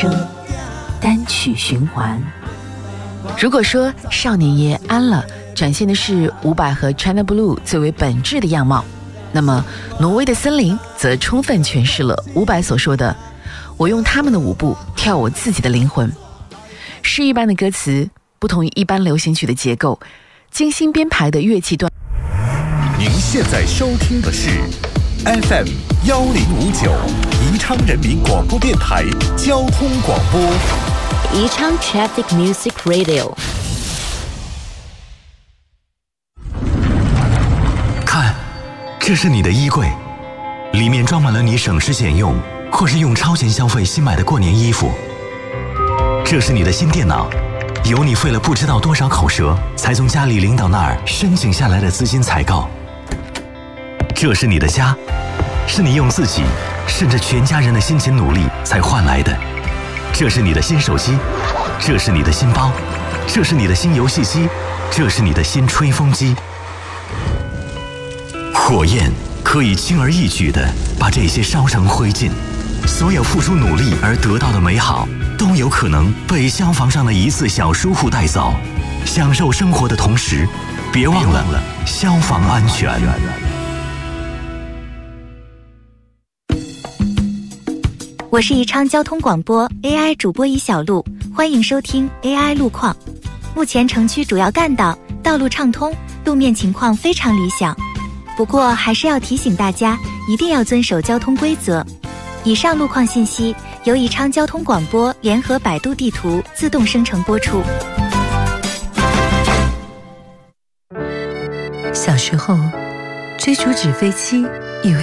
声，单曲循环。如果说少年爷安了展现的是伍佰和 China Blue 最为本质的样貌，那么挪威的森林则充分诠释了伍佰所说的我用他们的舞步跳我自己的灵魂。诗一般的歌词，不同于一般流行曲的结构，精心编排的乐器段。 您现在收听的是 FM 1059宜昌人民广播电台交通广播， 宜昌 Traffic Music Radio。 看，这是你的衣柜，里面装满了你省吃俭用或是用超前消费新买的过年衣服。这是你的新电脑，有你费了不知道多少口舌才从家里领导那儿申请下来的资金采购。这是你的家，是你用自己甚至全家人的辛勤努力才换来的。这是你的新手机，这是你的新包，这是你的新游戏机，这是你的新吹风机。火焰可以轻而易举地把这些烧成灰烬，所有付出努力而得到的美好都有可能被消防上的一次小疏忽带走。享受生活的同时，别忘了消防安全。 我是宜昌交通广播 AI 主播尹小璐，欢迎收听 AI 路况。目前城区主要干道道路畅通，路面情况非常理想，不过还是要提醒大家一定要遵守交通规则。以上路况信息由宜昌交通广播联合百度地图自动生成播出。 小时候追逐纸飞机